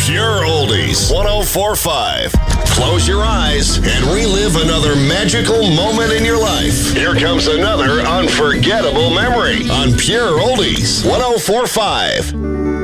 Pure Oldies 1045. Close your eyes and relive another magical moment in your life. Here comes another unforgettable memory on Pure Oldies 1045.